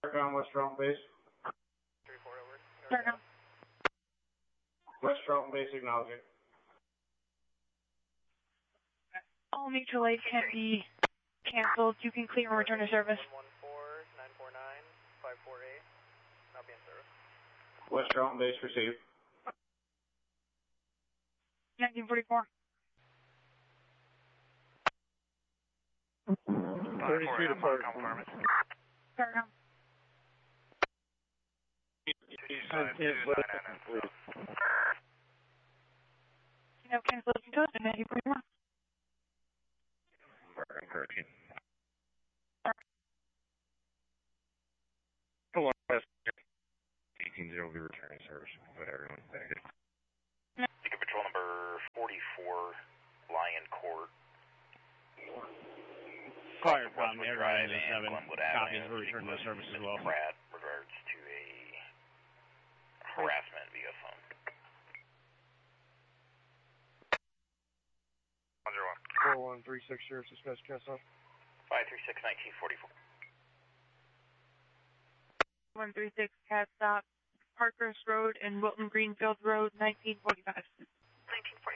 Starcom, West Strong Base. 3-4 over. Starcom. West Strong Base, acknowledging. All mutual aid can be canceled. You can clear and return to service. 114-949-548. I'll be in service. West Strong Base, received. 1944. 32 to Park. Starcom. No cancellation to us in 1941. Hurricane. Hello, 18-0 will be returning service. But everyone's back. Ticket patrol number 44, Lion Court. Firecom, Airline Drive 7, Glenwood copies Avenue. for return to service as well. Pratt, regards to a harassment via phone. 4136, discuss cast off. 536-1944. 136 Cat Stop, Parkhurst Road and Wilton Greenfield Road, 1945. 1945.